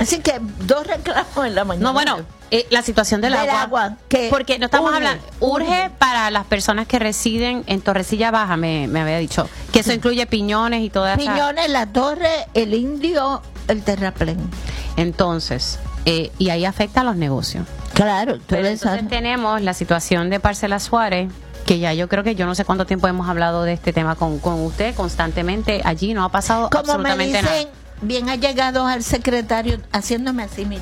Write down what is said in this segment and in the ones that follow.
Así que 2 reclamos en la mañana. No, bueno, la situación del agua que porque no estamos hablando, urge para las personas que residen en Torrecilla Baja, me había dicho, que eso incluye Piñones y toda esa... Piñones, La Torre, El Indio, el Terraplén. Entonces, y ahí afecta a los negocios. Claro. Pero entonces tenemos la situación de Parcela Suárez, que ya yo creo que yo no sé cuánto tiempo hemos hablado de este tema con usted constantemente. Allí no ha pasado como absolutamente me dicen, nada. Bien allegados al secretario, haciéndome así, Mili.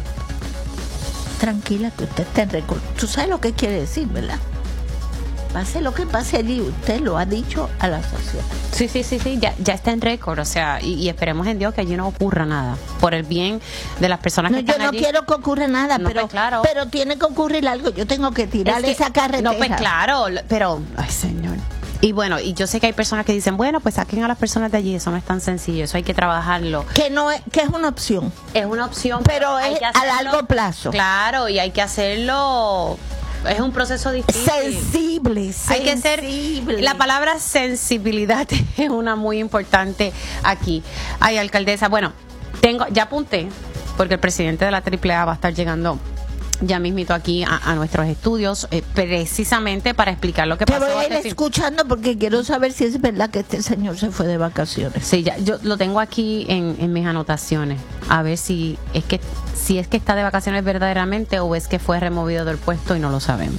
Tranquila, que usted está en récord. Tú sabes lo que quiere decir, ¿verdad? Pase lo que pase allí, usted lo ha dicho a la sociedad. Sí, ya está en récord, o sea, y esperemos en Dios que allí no ocurra nada, por el bien de las personas que están allí. Yo no quiero que ocurra nada, no, pero, pues claro. pero tiene que ocurrir algo. Yo tengo que tirarle esa carretera. No, pues claro, pero, ay, señor. Y bueno, y yo sé que hay personas que dicen, bueno, pues saquen a las personas de allí, eso no es tan sencillo, eso hay que trabajarlo. Que es una opción. Es una opción, pero es a largo plazo. Claro, y hay que hacerlo. Es un proceso difícil. Sensible. Hay que ser. La palabra sensibilidad es una muy importante aquí. Ay, alcaldesa, bueno, ya apunté, porque el presidente de la AAA va a estar llegando ya mismito aquí a nuestros estudios, precisamente para explicar lo que pasó. Te voy a ir escuchando porque quiero saber si es verdad que este señor se fue de vacaciones. Sí, ya, yo lo tengo aquí en mis anotaciones, a ver si es que está de vacaciones verdaderamente o es que fue removido del puesto y no lo sabemos.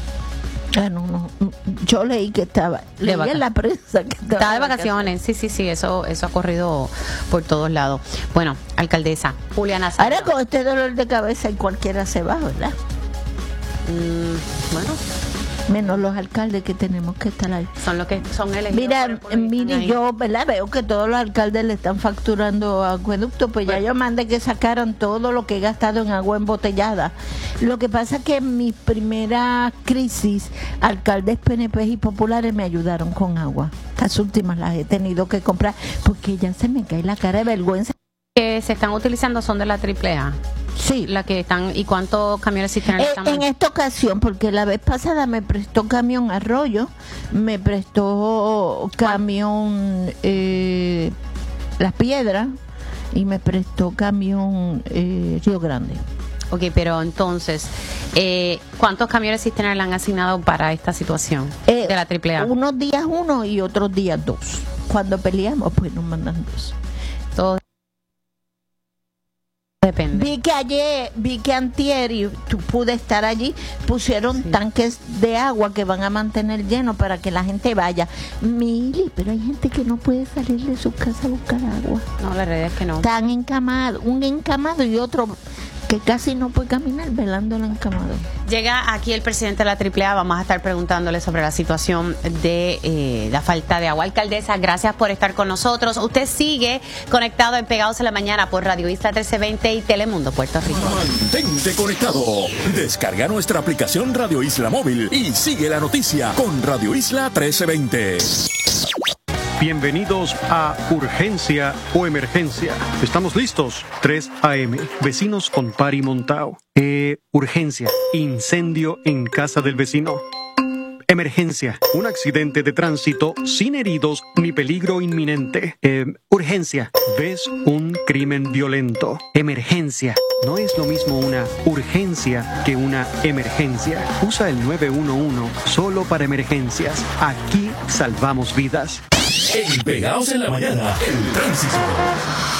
No. Yo leí que leí en la prensa que estaba de vacaciones. Sí, eso ha corrido por todos lados. Bueno, alcaldesa Juliana Nazario. Ahora con este dolor de cabeza y cualquiera se va, ¿verdad? Bueno, menos los alcaldes que tenemos que estar ahí. Son los que son elegidos. Mira, yo, ¿verdad? Veo que todos los alcaldes le están facturando acueductos, pues ya yo mandé que sacaran todo lo que he gastado en agua embotellada. Lo que pasa es que en mi primera crisis, alcaldes PNP y populares me ayudaron con agua. Las últimas las he tenido que comprar porque ya se me cae la cara de vergüenza. Que se están utilizando son de la AAA. Sí. La que están, ¿y cuántos camiones existen en esta ocasión? Porque la vez pasada me prestó camión Arroyo, me prestó camión Las Piedras y me prestó camión Río Grande. Ok, pero entonces, ¿cuántos camiones cisternas le han asignado para esta situación de la AAA? Unos días 1 y otros días 2. Cuando peleamos, pues nos mandan 2. Todo depende. Vi que antier y pude estar allí, pusieron tanques de agua que van a mantener llenos para que la gente vaya. Mili, pero hay gente que no puede salir de su casa a buscar agua. No, la realidad es que no. Están encamados, un encamado y otro que casi no puede caminar velando el encamado. Llega aquí el presidente de la AAA, vamos a estar preguntándole sobre la situación de la falta de agua. Alcaldesa, gracias por estar con nosotros. Usted sigue conectado en Pegados en la Mañana por Radio Isla 1320 y Telemundo Puerto Rico. Mantente conectado. Descarga nuestra aplicación Radio Isla Móvil y sigue la noticia con Radio Isla 1320. Bienvenidos a Urgencia o Emergencia. Estamos listos. 3 a.m. Vecinos con pari montao. Urgencia. Incendio en casa del vecino. Emergencia. Un accidente de tránsito sin heridos ni peligro inminente. Urgencia. ¿Ves un crimen violento? Emergencia. No es lo mismo una urgencia que una emergencia. Usa el 911 solo para emergencias. Aquí salvamos vidas. En Pegados en la Mañana, el tránsito.